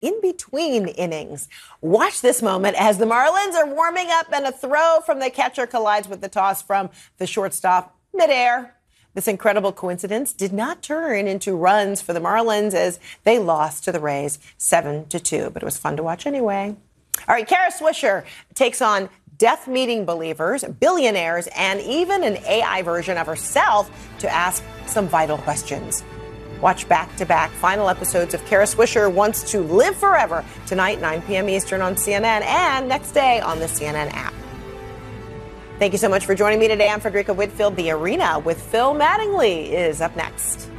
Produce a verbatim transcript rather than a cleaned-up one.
in between innings. Watch this moment as the Marlins are warming up and a throw from the catcher collides with the toss from the shortstop midair. This incredible coincidence did not turn into runs for the Marlins as they lost to the Rays seven to two, but it was fun to watch anyway. All right, Kara Swisher takes on death meeting believers, billionaires, and even an A I version of herself to ask some vital questions. Watch back-to-back final episodes of Kara Swisher Wants to Live Forever tonight, nine p.m. Eastern on C N N, and next day on the C N N app. Thank you so much for joining me today. I'm Frederica Whitfield. The Arena with Phil Mattingly is up next.